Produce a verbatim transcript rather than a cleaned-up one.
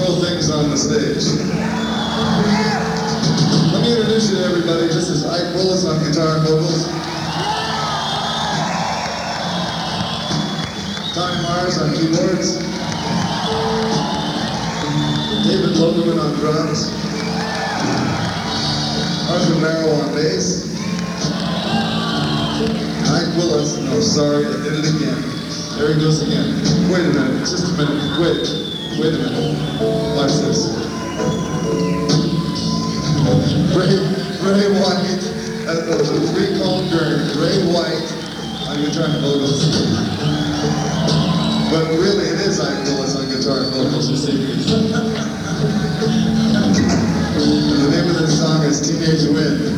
wonderful things on the stage. Let me introduce you to everybody. This is Ike Willis on guitar and vocals. Tony Mars on keyboards. David Logan on drums. Arthur Merrill on bass. Ike Willis, no, sorry, I did it again. There he goes again. Wait a minute, just a minute, wait, wait a minute. Watch this. Ray, Ray White, uh, the three-cone gurney, Ray White on guitar and vocals. But really, it is Ike Willis on guitar and vocals, you see. The name of this song is Teenage Wind.